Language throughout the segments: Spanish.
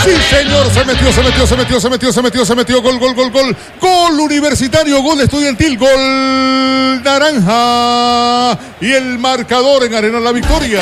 Sí, señor, se metió. Gol Universitario, gol Estudiantil, gol Naranja. Y el marcador en Arena La Victoria.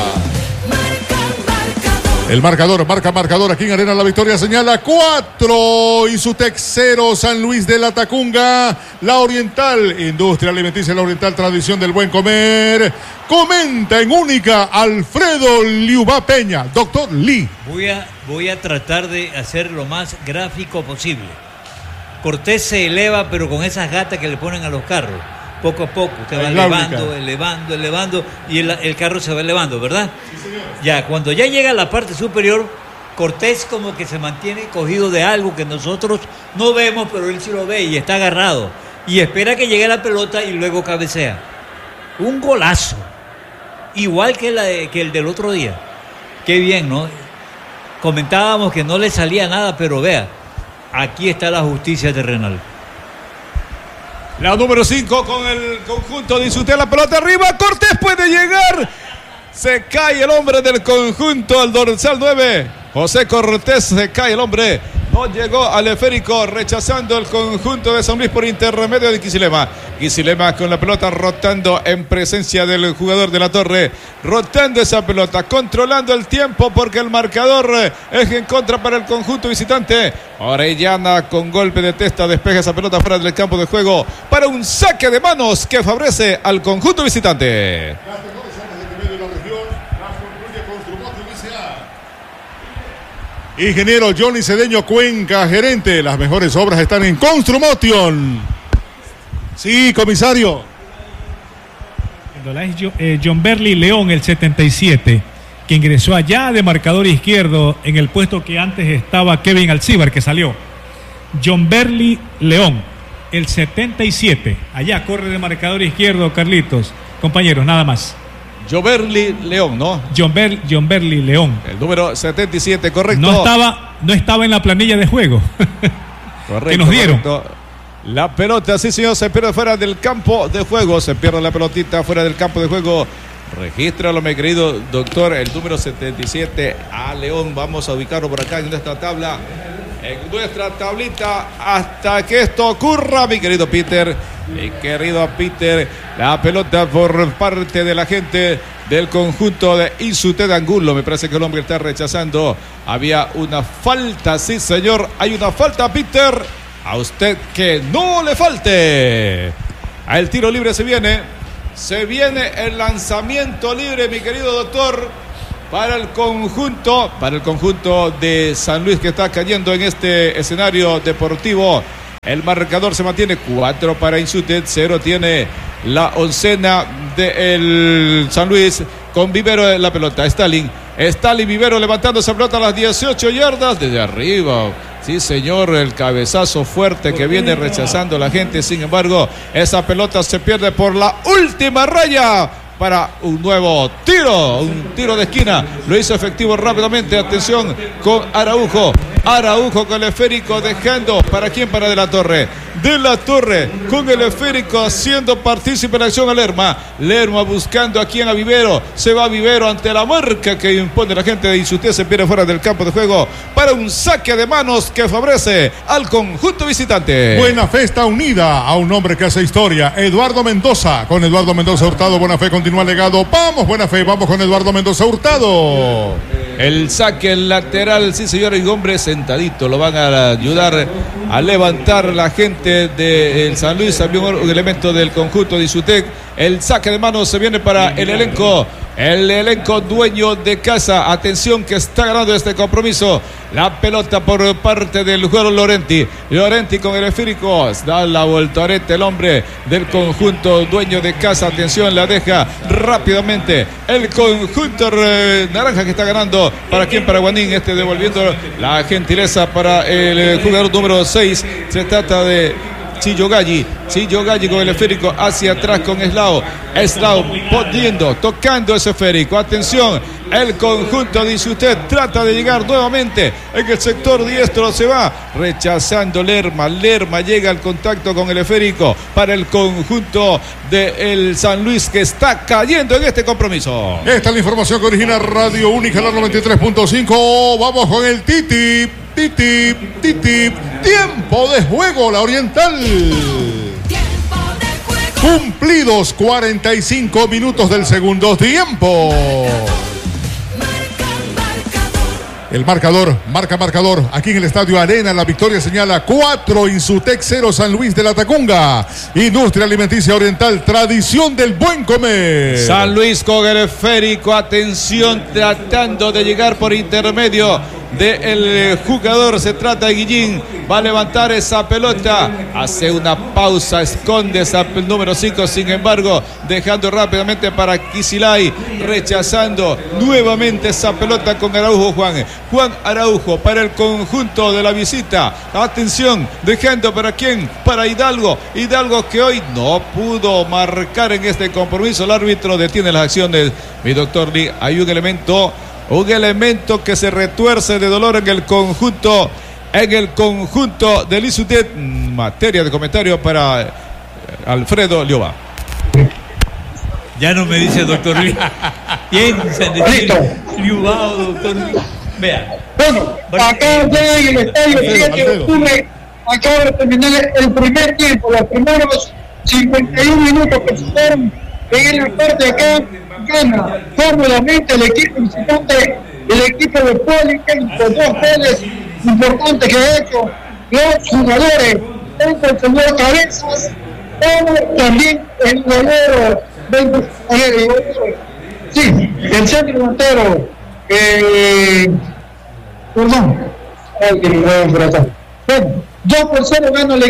El marcador aquí en Arena La Victoria señala 4 y Isutec 0, San Luis de la Tacunga. La Oriental, Industria Alimenticia La Oriental, tradición del buen comer. Comenta en única Alfredo Liubá Peña, doctor Lee. Voy a tratar de hacer lo más gráfico posible. Cortés se eleva, pero con esas gatas que le ponen a los carros. Poco a poco, usted va elevando y el carro se va elevando, ¿verdad? Sí, señor. Ya, cuando ya llega a la parte superior, Cortés como que se mantiene cogido de algo que nosotros no vemos, pero él sí lo ve y está agarrado. Y espera que llegue la pelota y luego cabecea. Un golazo. Igual que el del otro día. Qué bien, ¿no? Comentábamos que no le salía nada, pero vea, aquí está la justicia terrenal. La número 5 con el conjunto de Isutec, la pelota arriba, Cortés puede llegar, se cae el hombre del conjunto, al dorsal 9, José Cortés, se cae el hombre, no llegó al esférico, rechazando el conjunto de San Luis por intermedio de Quisilema. Quisilema con la pelota rotando en presencia del jugador de la Torre, rotando esa pelota, controlando el tiempo porque el marcador es en contra para el conjunto visitante. Orellana con golpe de testa despeja esa pelota fuera del campo de juego para un saque de manos que favorece al conjunto visitante. Ingeniero Johnny Cedeño Cuenca, gerente. Las mejores obras están en Construmotion. Sí, comisario. Es John Berly León, el 77, que ingresó allá de marcador izquierdo en el puesto que antes estaba Kevin Alcibar, que salió. John Berly León, el 77. Allá corre de marcador izquierdo, Carlitos. Compañeros, nada más. Joberly León, ¿no? John Berly León. El número 77, correcto. No estaba en la planilla de juego. Correcto, que nos dieron. Correcto. La pelota, sí señor, se pierde fuera del campo de juego. Se pierde la pelotita fuera del campo de juego. Regístralo, mi querido doctor, el número 77 a León. Vamos a ubicarlo por acá en nuestra tabla. En nuestra tablita hasta que esto ocurra, mi querido Peter. Mi querido Peter, la pelota por parte de la gente del conjunto de Isutec Angulo. Me parece que el hombre está rechazando. Había una falta, sí señor, hay una falta, Peter. A usted que no le falte. El tiro libre se viene el lanzamiento libre, mi querido doctor, para el conjunto de San Luis, que está cayendo en este escenario deportivo. El marcador se mantiene 4 para Isutec, 0 tiene la oncena del San Luis con Vivero en la pelota. Stalin Vivero levantando esa pelota a las 18 yardas desde arriba. Sí, señor, el cabezazo fuerte que viene rechazando la gente. Sin embargo, esa pelota se pierde por la última raya para un nuevo tiro, un tiro de esquina. Lo hizo efectivo rápidamente. Atención con Araujo con el esférico dejando, ¿para quién? Para De la Torre con el esférico haciendo partícipe en la acción a Lerma buscando a quien, a Vivero. Se va Vivero ante la marca que impone la gente de Isutec. Se pierde fuera del campo de juego para un saque de manos que favorece al conjunto visitante. Buena Fe está unida a un hombre que hace historia, Eduardo Mendoza. Con Eduardo Mendoza Hurtado, Buena Fe continúa el legado. Vamos, Buena Fe, vamos con Eduardo Mendoza Hurtado. El saque lateral, sí señor, y hombre sentadito, lo van a ayudar a levantar la gente del San Luis. Había un elemento del conjunto de Isutec. El saque de manos se viene para el elenco dueño de casa. Atención que está ganando este compromiso. La pelota por parte del jugador Llorenti con el esférico, da la voltareta el hombre del conjunto dueño de casa. Atención, la deja rápidamente el conjunto naranja, que está ganando. ¿Para quién? Para Guanín, devolviendo la gentileza para el jugador número 6. Se trata de Chillo Galli con el esférico hacia atrás con Eslao poniendo, tocando ese esférico. Atención, el conjunto de Insutet trata de llegar nuevamente en el sector diestro, se va rechazando Lerma llega al contacto con el esférico para el conjunto del San Luis, que está cayendo en este compromiso. Esta es la información que origina Radio Única, la 93.5. Vamos con el Titi. Tiempo de juego, la Oriental. Cumplidos 45 minutos del segundo tiempo. El marcador, marcador, aquí en el Estadio Arena, la victoria señala 4, Insutec 0, San Luis de la Tacunga. Industria Alimenticia Oriental, tradición del buen comer. San Luis con el esférico, atención, tratando de llegar por intermedio del jugador, se trata de Guillín, va a levantar esa pelota, hace una pausa, esconde esa número 5, sin embargo, dejando rápidamente para Kisilay, rechazando nuevamente esa pelota con Araujo, Juan Araujo para el conjunto de la visita, atención, dejando para quién, para Hidalgo que hoy no pudo marcar en este compromiso, el árbitro detiene las acciones, mi doctor Lee, hay un elemento que se retuerce de dolor en el conjunto del Insutet. Materia de comentario para Alfredo Lioba. Ya no me dice doctor Luis. Piensa en decir Lioba o doctor Luis. Vea. Bueno, acá ya en el estadio 7 de octubre acaba de terminar el primer tiempo, los primeros 51 minutos que se fueron en la parte de acá. Gana cómodamente el equipo visitante, el equipo de Politécnico, 2 goles importantes que ha hecho los jugadores, tanto el señor Cabezas como también el jugador el centro delantero, bueno, 2-0 gana el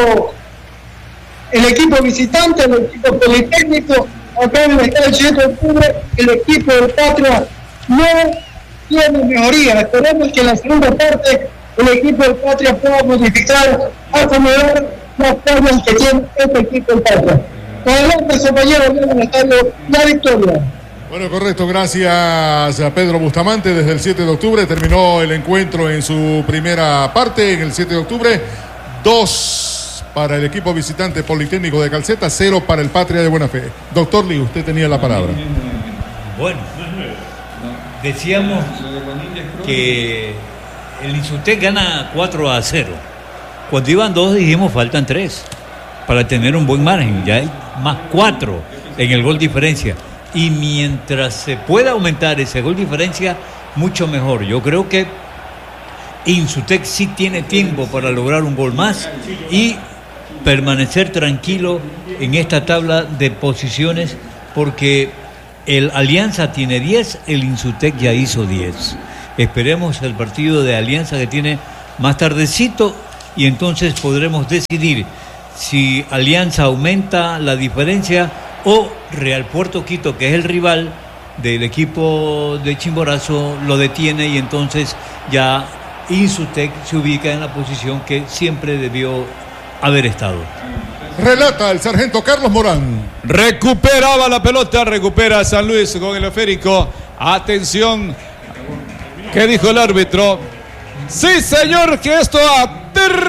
equipo visitante, el equipo Politécnico. Acá en el estadio 7 de octubre, el equipo del Patria no tiene mejoría. Esperemos que en la segunda parte el equipo del Patria pueda modificar, acomodar las fallas que tiene este equipo del Patria. Adelante, compañero, en el estadio La Victoria. Bueno, correcto, gracias a Pedro Bustamante. Desde el 7 de octubre terminó el encuentro en su primera parte. En el 7 de octubre, 2 para el equipo visitante Politécnico de Calceta, 0 para el Patria de Buena Fe. Doctor Lee, usted tenía la palabra. Bueno, decíamos que el Insutec gana 4-0. Cuando iban 2 dijimos faltan 3 para tener un buen margen. Ya hay más 4 en el gol diferencia. Y mientras se pueda aumentar ese gol diferencia, mucho mejor. Yo creo que Insutec sí tiene tiempo para lograr un gol más y permanecer tranquilo en esta tabla de posiciones, porque el Alianza tiene 10, el Insutec ya hizo 10. Esperemos el partido de Alianza que tiene más tardecito y entonces podremos decidir si Alianza aumenta la diferencia o Real Puerto Quito, que es el rival del equipo de Chimborazo, lo detiene y entonces ya Insutec se ubica en la posición que siempre debió haber estado. Relata el sargento Carlos Morán. Recuperaba la pelota, recupera San Luis con el esférico. Atención, ¿qué dijo el árbitro? Sí, señor, que esto ha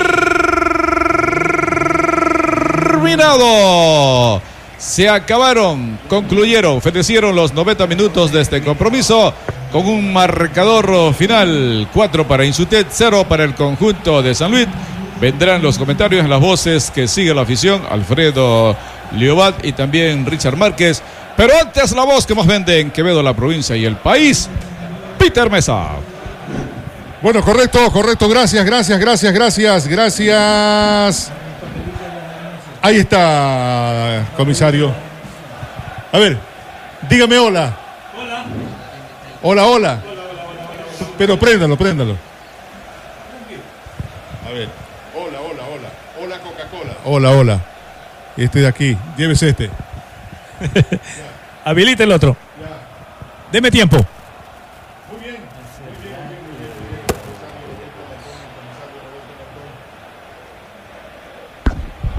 terminado. Se acabaron, concluyeron, fenecieron los 90 minutos de este compromiso con un marcador final, 4 para Insutet, 0 para el conjunto de San Luis. Vendrán los comentarios en las voces que sigue la afición, Alfredo Liobat y también Richard Márquez. Pero antes la voz que más vende en Quevedo, la provincia y el país, Peter Mesa. Bueno, correcto, gracias. Ahí está, comisario. A ver, dígame hola. Hola. Pero préndalo. A ver, hola Coca-Cola. Hola. Este de aquí, llévese este. Habilite el otro. Deme tiempo. Muy bien.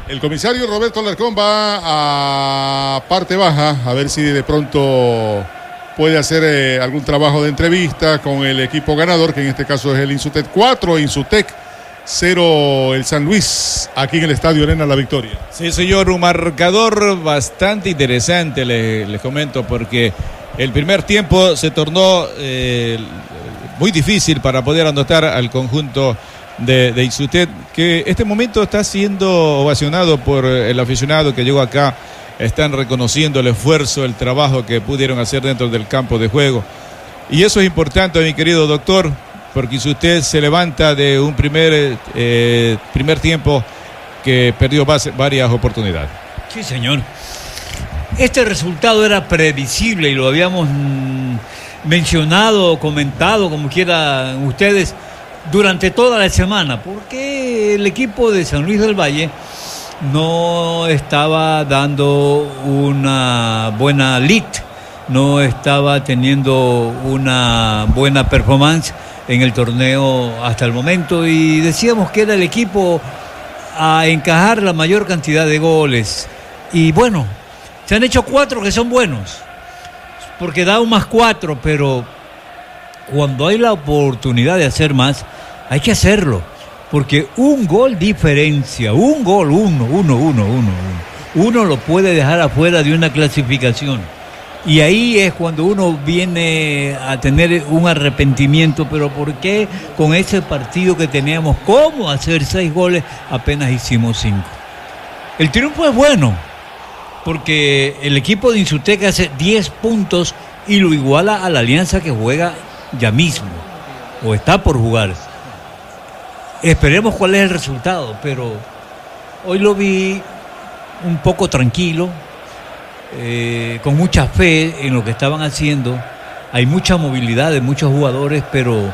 El comisario Roberto Alarcón va a parte baja a ver si de pronto puede hacer algún trabajo de entrevista con el equipo ganador, que en este caso es el Insutec 4, Insutec 0, el San Luis, aquí en el Estadio Arena La Victoria. Sí, señor, un marcador bastante interesante, les comento, porque el primer tiempo se tornó muy difícil para poder anotar al conjunto de Insutec, que este momento está siendo ovacionado por el aficionado que llegó acá. Están reconociendo el esfuerzo, el trabajo que pudieron hacer dentro del campo de juego. Y eso es importante, mi querido doctor, porque si usted se levanta de un primer tiempo que perdió varias oportunidades. Sí, señor. Este resultado era previsible y lo habíamos mencionado, comentado, como quieran ustedes, durante toda la semana, porque el equipo de San Luis del Valle no estaba dando una buena lead, no estaba teniendo una buena performance en el torneo hasta el momento, y decíamos que era el equipo a encajar la mayor cantidad de goles. Y bueno, se han hecho 4 que son buenos, porque da un +4, pero cuando hay la oportunidad de hacer más, hay que hacerlo, porque un gol diferencia, un gol, uno lo puede dejar afuera de una clasificación. Y ahí es cuando uno viene a tener un arrepentimiento. Pero ¿por qué con ese partido que teníamos cómo hacer 6 goles apenas hicimos 5? El triunfo es bueno, porque el equipo de Insutec hace 10 puntos y lo iguala a la Alianza, que juega ya mismo, o está por jugar. Esperemos cuál es el resultado, pero hoy lo vi un poco tranquilo, con mucha fe en lo que estaban haciendo. Hay mucha movilidad de muchos jugadores, pero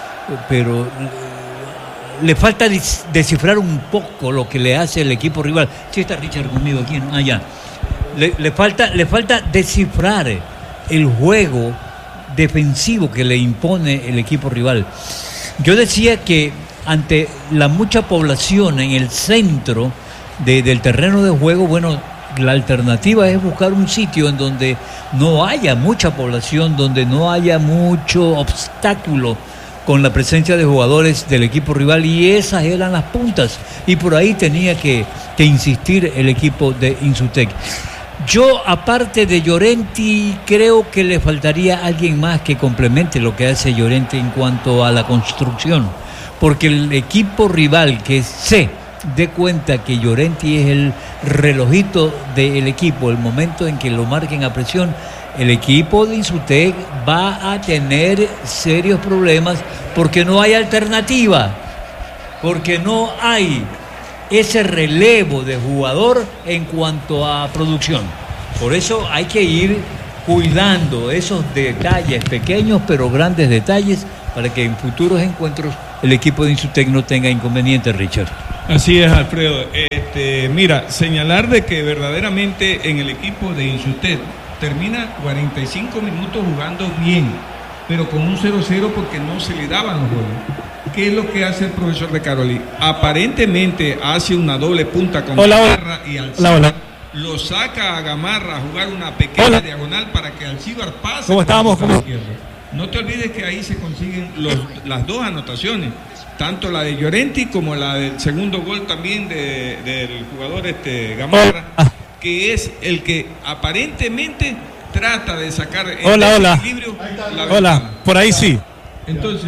le falta descifrar un poco lo que le hace el equipo rival. Sí, está Richard conmigo aquí, ¿no? Ya. Le falta descifrar el juego defensivo que le impone el equipo rival. Yo decía que ante la mucha población en el centro del terreno de juego, bueno, la alternativa es buscar un sitio en donde no haya mucha población, donde no haya mucho obstáculo con la presencia de jugadores del equipo rival, y esas eran las puntas, y por ahí tenía que insistir el equipo de Insutec. Yo, aparte de Llorenti, creo que le faltaría alguien más que complemente lo que hace Llorenti en cuanto a la construcción, porque el equipo rival que se dé cuenta que Llorenti es el relojito del equipo, el momento en que lo marquen a presión, el equipo de Insutec va a tener serios problemas, porque no hay alternativa, porque no hay ese relevo de jugador en cuanto a producción. Por eso hay que ir cuidando esos detalles, pequeños pero grandes detalles, para que en futuros encuentros el equipo de Insutec no tenga inconvenientes, Richard. Así es, Alfredo. Mira, señalar de que verdaderamente en el equipo de Insutec termina 45 minutos jugando bien, pero con un 0-0 porque no se le daban los goles. ¿Qué es lo que hace el profesor de Caroli? Aparentemente hace una doble punta con Gamarra y Alcibar. Lo saca a Gamarra a jugar una pequeña diagonal para que Alcibar pase. ¿Cómo estábamos? No te olvides que ahí se consiguen las 2 anotaciones, tanto la de Llorenti como la del segundo gol también del jugador Gamarra, que es el que aparentemente trata de sacar el equilibrio. Hola, por ahí sí. Entonces,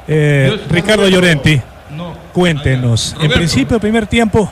Ricardo Llorenti, cuéntenos. En principio, el primer tiempo,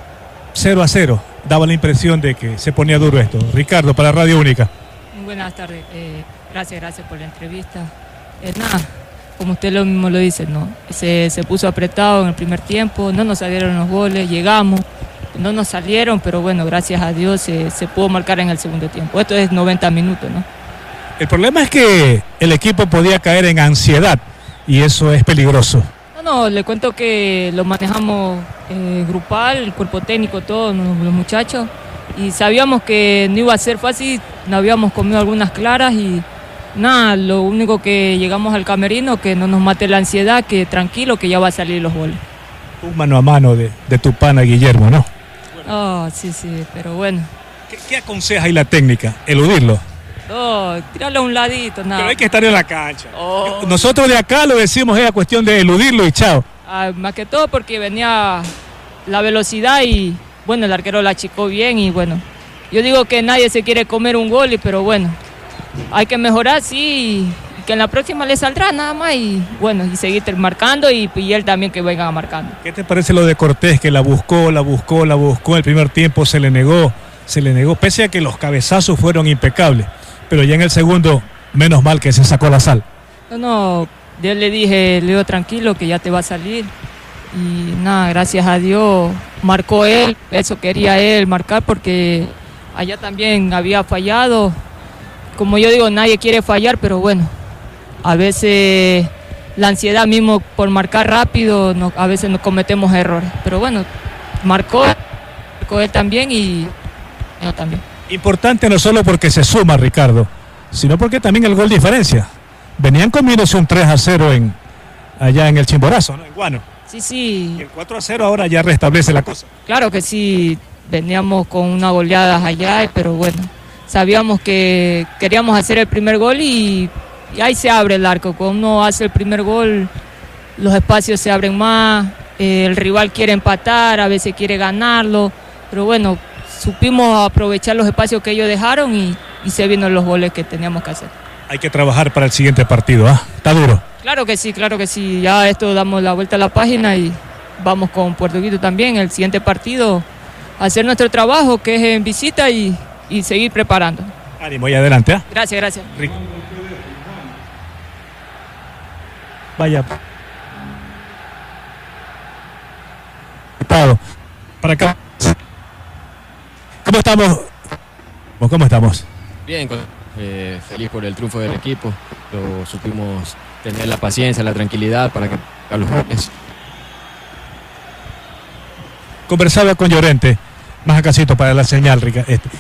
0-0. Daba la impresión de que se ponía duro esto. Ricardo, para Radio Única. Buenas tardes. Gracias por la entrevista. Nada, como usted mismo lo dice, ¿no? Se puso apretado en el primer tiempo, no nos salieron los goles, llegamos, no nos salieron, pero bueno, gracias a Dios se pudo marcar en el segundo tiempo. Esto es 90 minutos, ¿no? El problema es que el equipo podía caer en ansiedad y eso es peligroso. No, le cuento que lo manejamos grupal, el cuerpo técnico, todos los muchachos, y sabíamos que no iba a ser fácil, no habíamos comido algunas claras y nada, lo único que llegamos al camerino, que no nos mate la ansiedad, que tranquilo, que ya va a salir los goles. Un mano a mano de tu pana Guillermo, ¿no? Oh, sí, pero bueno. ¿Qué aconseja ahí la técnica? Eludirlo. No, tirarlo a un ladito, nada. Pero hay que estar en la cancha. Oh. Nosotros de acá lo decimos, es la cuestión de eludirlo y chao. Más que todo porque venía la velocidad y bueno, el arquero la achicó bien y bueno. Yo digo que nadie se quiere comer un gol, pero bueno, hay que mejorar, sí, y que en la próxima le saldrá nada más y bueno, y seguir marcando y él también que venga marcando. ¿Qué te parece lo de Cortés, que la buscó, el primer tiempo se le negó, pese a que los cabezazos fueron impecables, pero ya en el segundo, menos mal que se sacó la sal? No, yo le dije, Leo, tranquilo que ya te va a salir y nada, gracias a Dios marcó él, eso quería él marcar porque allá también había fallado. Como yo digo, nadie quiere fallar, pero bueno, a veces la ansiedad mismo por marcar rápido, a veces nos cometemos errores. Pero bueno, marcó él también y yo también. Importante no solo porque se suma, Ricardo, sino porque también el gol diferencia. Venían comiéndose un 3-0 allá en el Chimborazo, ¿no? En Guano. Sí. Y el 4-0 ahora ya restablece la cosa. Claro que sí, veníamos con una goleada allá, pero bueno, sabíamos que queríamos hacer el primer gol y ahí se abre el arco. Cuando uno hace el primer gol, los espacios se abren más, el rival quiere empatar, a veces quiere ganarlo, pero bueno, supimos aprovechar los espacios que ellos dejaron y se vieron los goles que teníamos que hacer. Hay que trabajar para el siguiente partido, ¿ah? Está duro. Claro que sí, ya esto damos la vuelta a la página y vamos con Puerto Quito también, el siguiente partido, hacer nuestro trabajo que es en visita y seguir preparando. Ánimo y adelante, ¿ah? Gracias. Rico. Vaya. Para acá. ¿Cómo estamos? Bien, feliz por el triunfo del equipo. Supimos tener la paciencia, la tranquilidad para que los goles. Conversaba con Llorente, más acasito para la señal, Rica.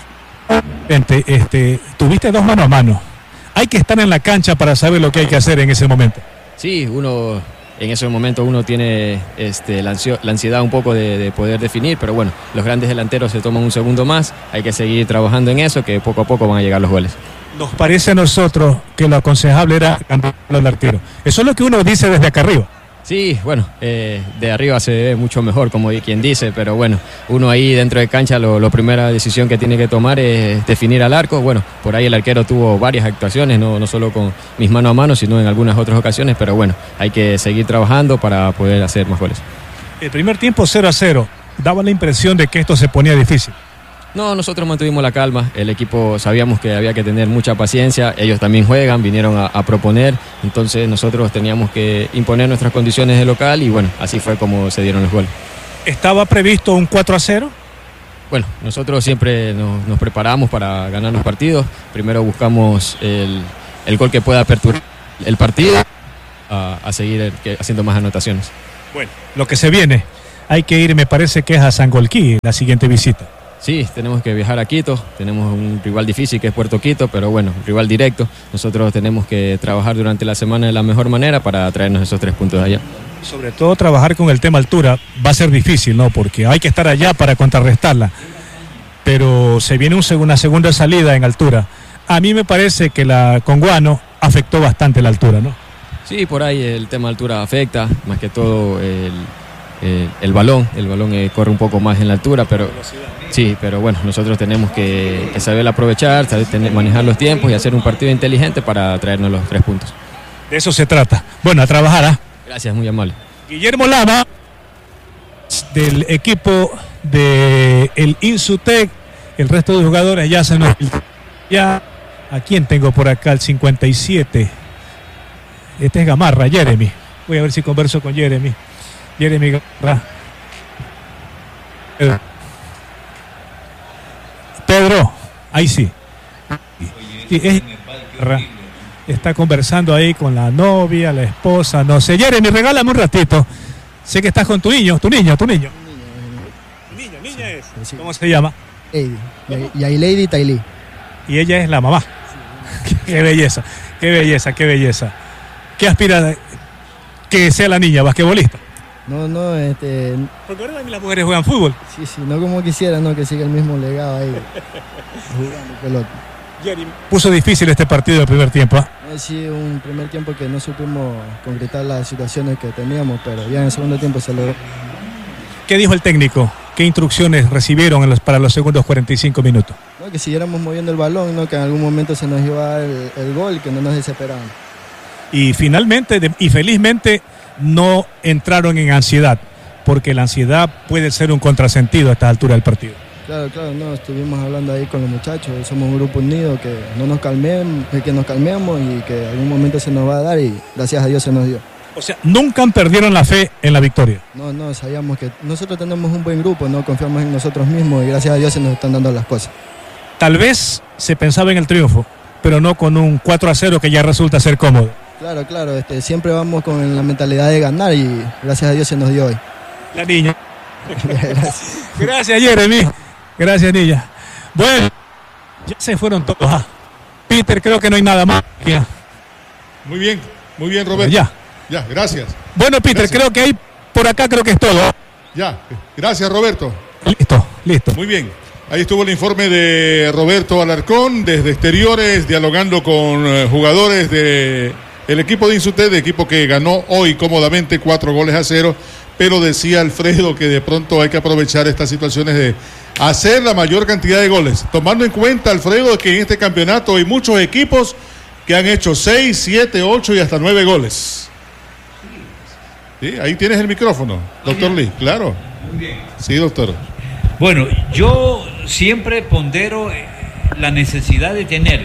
Tuviste 2 mano a mano. Hay que estar en la cancha para saber lo que hay que hacer en ese momento. Sí, en ese momento uno tiene la ansiedad un poco de poder definir, pero bueno, los grandes delanteros se toman un segundo más, hay que seguir trabajando en eso, que poco a poco van a llegar los goles. Nos parece a nosotros que lo aconsejable era cambiarlo al arquero. Eso es lo que uno dice desde acá arriba. Sí, bueno, de arriba se ve mucho mejor, como quien dice, pero bueno, uno ahí dentro de cancha, la primera decisión que tiene que tomar es definir al arco. Bueno, por ahí el arquero tuvo varias actuaciones, no solo con mis mano a mano, sino en algunas otras ocasiones, pero bueno, hay que seguir trabajando para poder hacer más goles. El primer tiempo 0-0, daba la impresión de que esto se ponía difícil. No, nosotros mantuvimos la calma, el equipo sabíamos que había que tener mucha paciencia, ellos también juegan, vinieron a proponer, entonces nosotros teníamos que imponer nuestras condiciones de local y bueno, así fue como se dieron los goles. ¿Estaba previsto un 4-0? Bueno, nosotros siempre nos preparamos para ganar los partidos, primero buscamos el gol que pueda aperturar el partido a seguir haciendo más anotaciones. Bueno, lo que se viene, hay que ir, me parece que es a Sangolquí, la siguiente visita. Sí, tenemos que viajar a Quito, tenemos un rival difícil que es Puerto Quito, pero bueno, rival directo. Nosotros tenemos que trabajar durante la semana de la mejor manera para traernos esos 3 puntos de allá. Sobre todo trabajar con el tema altura va a ser difícil, ¿no? Porque hay que estar allá para contrarrestarla. Pero se viene una segunda salida en altura. A mí me parece que con Guano afectó bastante la altura, ¿no? Sí, por ahí el tema altura afecta, más que todo el balón corre un poco más en la altura, pero sí, pero bueno, nosotros tenemos que saber aprovechar, manejar los tiempos y hacer un partido inteligente para traernos los 3 puntos. De eso se trata. Bueno, a trabajar, ¿ah? Gracias, muy amable. Guillermo Lama, del equipo del Insutec, el resto de jugadores ya se nos... Ya, ¿a quién tengo por acá? El 57. Este es Gamarra, Jeremy. Voy a ver si converso con Jeremy Gamarra. Pedro, ahí sí. Está conversando ahí con la novia, la esposa, no sé. Jeremy, regálame un ratito. Sé que estás con tu niño. Niña es. ¿Cómo se llama? Lady. Lady Tailí. Y ella es la mamá. Qué belleza. ¿Qué aspira que sea la niña? ¿Basquetbolista? No, Porque ahora también las mujeres juegan fútbol. sí, no como quisiera, no, que siga el mismo legado ahí, jugando pelota. Jerry, puso difícil este partido del primer tiempo. Sí, un primer tiempo que no supimos concretar las situaciones que teníamos, pero ya en el segundo tiempo se logró. ¿Qué dijo el técnico? ¿Qué instrucciones recibieron para los segundos 45 minutos? No, que siguiéramos moviendo el balón, ¿no? Que en algún momento se nos iba a dar el gol, que no nos desesperaban. Y finalmente y felizmente no entraron en ansiedad, porque la ansiedad puede ser un contrasentido a esta altura del partido. Claro, no, estuvimos hablando ahí con los muchachos, somos un grupo unido, que no nos calmemos, que nos calmemos y que en algún momento se nos va a dar y gracias a Dios se nos dio. O sea, nunca perdieron la fe en la victoria. No, sabíamos que nosotros tenemos un buen grupo, no confiamos en nosotros mismos y gracias a Dios se nos están dando las cosas. Tal vez se pensaba en el triunfo, pero no con un 4-0 que ya resulta ser cómodo. Claro, siempre vamos con la mentalidad de ganar y gracias a Dios se nos dio hoy. La niña. Gracias, Jeremy. Gracias, niña. Bueno, ya se fueron todos. Peter, creo que no hay nada más. Ya. Muy bien, Roberto. Ya, gracias. Bueno, Peter, gracias. creo que hay por acá, creo que es todo. Ya, gracias, Roberto. Listo. Muy bien. Ahí estuvo el informe de Roberto Alarcón desde exteriores, dialogando con jugadores del equipo de Insutet, de equipo que ganó hoy cómodamente 4-0, pero decía Alfredo que de pronto hay que aprovechar estas situaciones de hacer la mayor cantidad de goles, tomando en cuenta, Alfredo, que en este campeonato hay muchos equipos que han hecho 6, 7, 8 y hasta 9 goles. Sí, ahí tienes el micrófono, doctor Lee, claro. Muy bien. Sí, doctor. Bueno, yo siempre pondero la necesidad de tener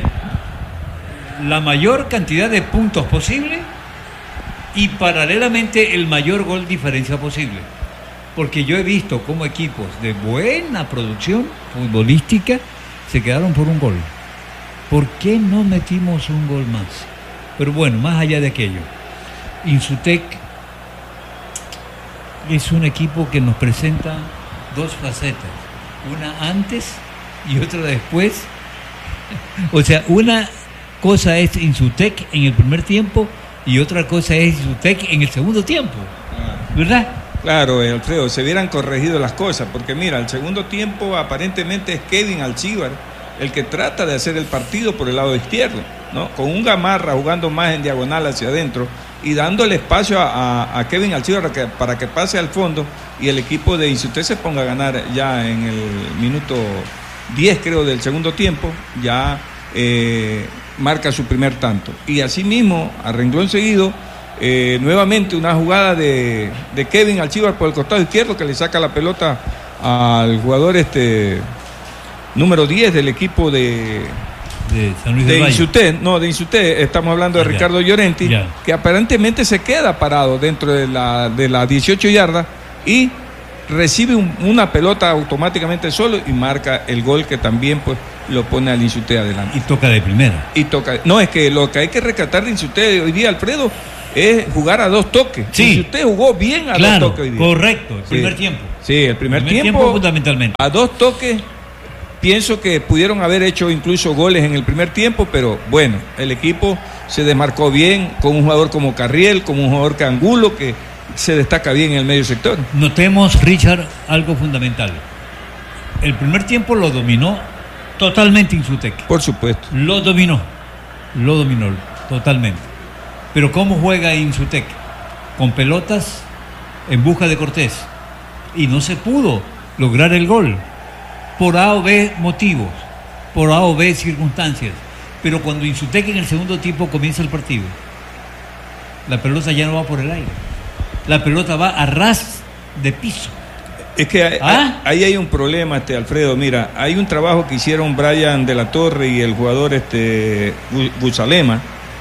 la mayor cantidad de puntos posible y paralelamente el mayor gol diferencia posible. Porque yo he visto cómo equipos de buena producción futbolística se quedaron por un gol. ¿Por qué no metimos un gol más? Pero bueno, más allá de aquello, Insutec es un equipo que nos presenta dos facetas, una antes y otra después. O sea, una cosa es Insutec en el primer tiempo y otra cosa es Insutec en el segundo tiempo, ¿verdad? Claro, Alfredo, se hubieran corregido las cosas, porque mira, el segundo tiempo aparentemente es Kevin Alcíbar el que trata de hacer el partido por el lado izquierdo, ¿no? Con un Gamarra jugando más en diagonal hacia adentro y dándole espacio a Kevin Alcíbar para que pase al fondo y el equipo de Insutec se ponga a ganar ya en el minuto 10, creo, del segundo tiempo, ya marca su primer tanto. Y asimismo, a renglón seguido, nuevamente una jugada de Kevin Alcíbar por el costado izquierdo que le saca la pelota al jugador número 10 del equipo de San Luis del Valle. De Insutec, estamos hablando de Ricardo Llorenti, que aparentemente se queda parado dentro de las 18 yardas y recibe una pelota automáticamente solo y marca el gol que también pues lo pone al Insutec adelante. Y toca de primera. No, es que lo que hay que rescatar de Insutec hoy día, Alfredo, es jugar a dos toques. Sí. Insutec jugó bien a dos toques hoy día. Correcto, el primer tiempo. Sí, el primer tiempo fundamentalmente. A dos toques. Pienso que pudieron haber hecho incluso goles en el primer tiempo, pero bueno, el equipo se desmarcó bien con un jugador como Carriel, como un jugador que Angulo, que se destaca bien en el medio sector. Notemos, Richard, algo fundamental. El primer tiempo lo dominó totalmente Insutec. Por supuesto. Lo dominó totalmente. Pero ¿cómo juega Insutec? Con pelotas en busca de Cortés. Y no se pudo lograr el gol. Por A o B motivos, por A o B circunstancias. Pero cuando Insutec en el segundo tiempo comienza el partido, la pelota ya no va por el aire. La pelota va a ras de piso. Es que ahí hay un problema, Alfredo. Mira, hay un trabajo que hicieron Brian de la Torre y el jugador Gusalema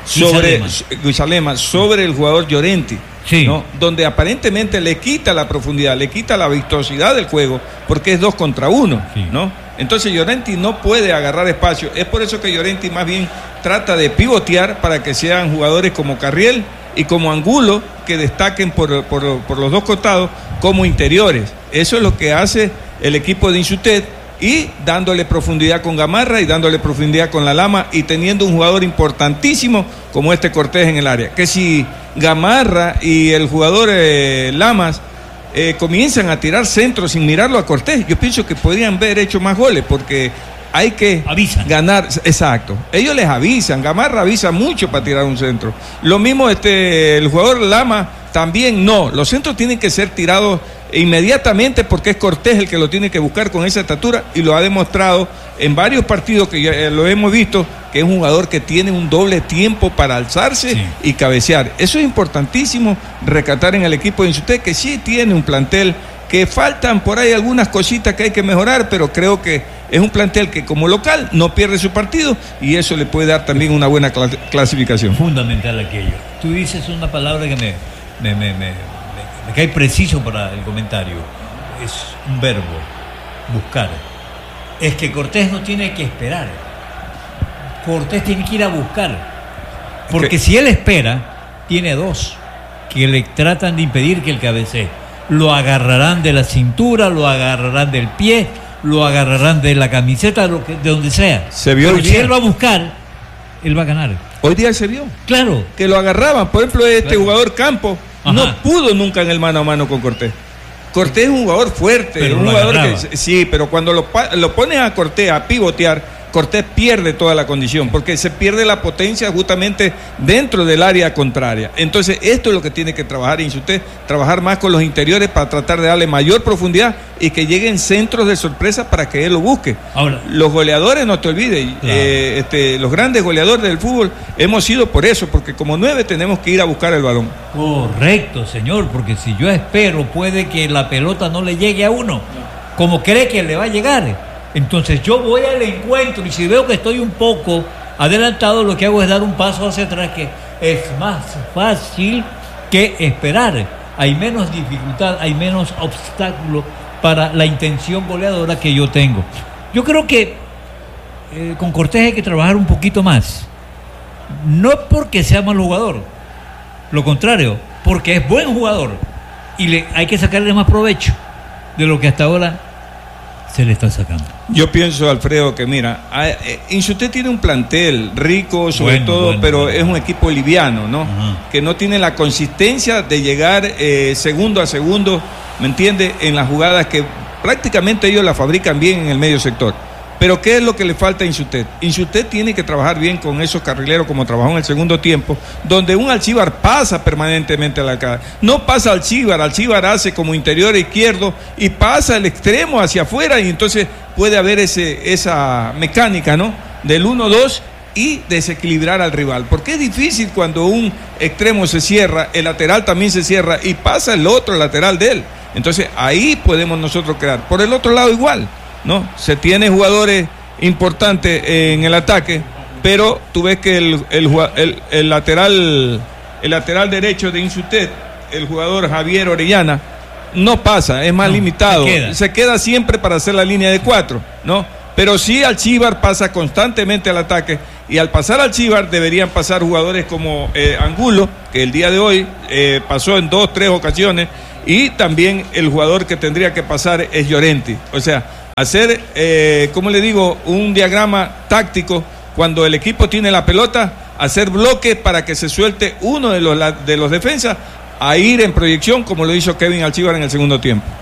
sobre el jugador Llorenti. Sí. ¿No? Donde aparentemente le quita la profundidad, le quita la vistosidad del juego, porque es 2 contra 1, sí. ¿No? Entonces Llorenti no puede agarrar espacio. Es por eso que Llorenti más bien trata de pivotear para que sean jugadores como Carriel y como Angulo que destaquen por los dos costados como interiores. Eso es lo que hace el equipo de Insutec, y dándole profundidad con Gamarra y dándole profundidad con la Lama y teniendo un jugador importantísimo como Cortés en el área. Que si Gamarra y el jugador Lamas comienzan a tirar centros sin mirarlo a Cortés. Yo pienso que podrían haber hecho más goles porque hay que ganar. Exacto. Ellos les avisan. Gamarra avisa mucho para tirar un centro. Lo mismo el jugador Lama también no. Los centros tienen que ser tirados inmediatamente porque es Cortés el que lo tiene que buscar con esa estatura y lo ha demostrado en varios partidos que ya lo hemos visto, que es un jugador que tiene un doble tiempo para alzarse y cabecear. Eso es importantísimo recatar en el equipo de Insútez, que sí tiene un plantel que faltan por ahí algunas cositas que hay que mejorar, pero creo que es un plantel que como local no pierde su partido y eso le puede dar también una buena clasificación. Fundamental aquello. Tú dices una palabra que me cae preciso para el comentario. Es un verbo, buscar. Es que Cortés no tiene que esperar. Cortés tiene que ir a buscar. Porque si él espera, tiene dos que le tratan de impedir que él cabecee. Lo agarrarán de la cintura, lo agarrarán del pie, lo agarrarán de la camiseta, de donde sea. Se vio. Pero si él va a buscar, él va a ganar. Hoy día se vio. Claro. Que lo agarraban. Por ejemplo, jugador Campo no pudo nunca en el mano a mano con Cortés. Cortés es un jugador fuerte, pero un jugador que sí, pero cuando lo pones a Cortés a pivotear, Cortés pierde toda la condición, porque se pierde la potencia justamente dentro del área contraria. Entonces, esto es lo que tiene que trabajar Insútez, trabajar más con los interiores para tratar de darle mayor profundidad y que lleguen centros de sorpresa para que él lo busque. Ahora, los goleadores, no te olvides, los grandes goleadores del fútbol hemos sido por eso, porque como 9 tenemos que ir a buscar el balón. Correcto, señor, porque si yo espero, puede que la pelota no le llegue a uno, como cree que le va a llegar. Entonces yo voy al encuentro y si veo que estoy un poco adelantado, lo que hago es dar un paso hacia atrás, que es más fácil que esperar. Hay menos dificultad, hay menos obstáculo para la intención goleadora que yo tengo. Yo creo que con Cortés hay que trabajar un poquito más. No porque sea mal jugador, lo contrario, porque es buen jugador y hay que sacarle más provecho de lo que hasta ahora se le está sacando. Yo pienso, Alfredo, que mira, Insútez tiene un plantel rico, sobre todo, pero es un equipo liviano, ¿no? Que no tiene la consistencia de llegar segundo a segundo, ¿me entiendes? En las jugadas que prácticamente ellos la fabrican bien en el medio sector. Pero ¿qué es lo que le falta a Insútez? Insútez tiene que trabajar bien con esos carrileros como trabajó en el segundo tiempo, donde un Alcíbar pasa permanentemente a la cara. No pasa Alcíbar hace como interior izquierdo y pasa el extremo hacia afuera y entonces puede haber esa mecánica, ¿no? Del 1-2 y desequilibrar al rival. Porque es difícil cuando un extremo se cierra, el lateral también se cierra y pasa el otro lateral de él. Entonces ahí podemos nosotros crear. Por el otro lado igual, ¿no? Se tiene jugadores importantes en el ataque, pero tú ves que el lateral derecho de Insútez, el jugador Javier Orellana, no pasa, es más limitado. Se queda siempre para hacer la línea de 4, ¿no? Pero sí Alcíbar pasa constantemente al ataque y al pasar Alcíbar deberían pasar jugadores como Angulo, que el día de hoy pasó en 2-3 ocasiones, y también el jugador que tendría que pasar es Llorenti. O sea, hacer, ¿cómo le digo?, un diagrama táctico cuando el equipo tiene la pelota, hacer bloques para que se suelte uno de los defensas a ir en proyección como lo hizo Kevin Alcíbar en el segundo tiempo.